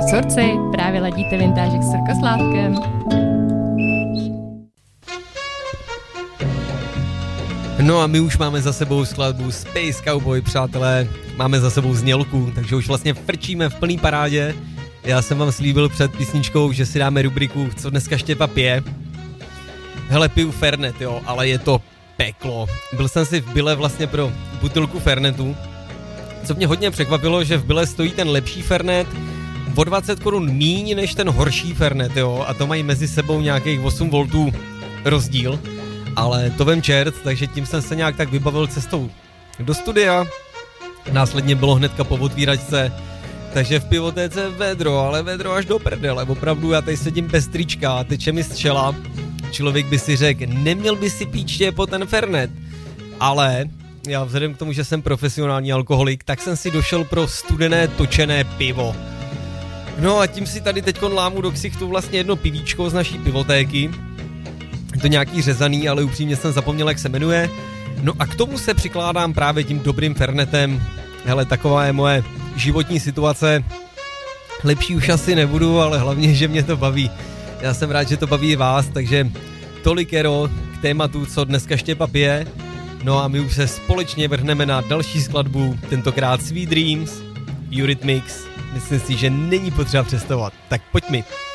Curci, právě ladíte Vintážek s Trkoslávkem. No a my už máme za sebou skladbu Space Cowboy, přátelé, máme za sebou znělku, takže už vlastně frčíme v plný parádě. Já jsem vám slíbil před písničkou, že si dáme rubriku Co dneska Štěpa pije. Hele, piju Fernet, jo, ale je to peklo. Byl jsem si v Bile vlastně pro butelku Fernetu. Co mě hodně překvapilo, že v Bile stojí ten lepší Fernet o 20 korun míň než ten horší Fernet, jo, a to mají mezi sebou nějakých 8 voltů rozdíl. Ale to vem čert, takže tím jsem se nějak tak vybavil cestou do studia. Následně bylo hnedka po otvíračce, takže v pivotéce vedro, ale vedro až do prdele. Opravdu já tady sedím bez trička, teče mi z čela. Člověk by si řekl, neměl by si pít štěpo ten Fernet. Ale já vzhledem k tomu, že jsem profesionální alkoholik, tak jsem si došel pro studené točené pivo. No a tím si tady teďkon lámu do ksichtu vlastně jedno pivíčko z naší pivotéky. Je to nějaký řezaný, ale upřímně jsem zapomněl, jak se jmenuje. No a k tomu se přikládám právě tím dobrým Fernetem. Hele, taková je moje životní situace. Lepší už asi nebudu, ale hlavně, že mě to baví. Já jsem rád, že to baví i vás, takže tolikero k tématu, co dneska Štěpa pije. No a my už se společně vrhneme na další skladbu, tentokrát Sweet Dreams, Eurythmics. Myslím si, že není potřeba představovat. Tak pojď mi.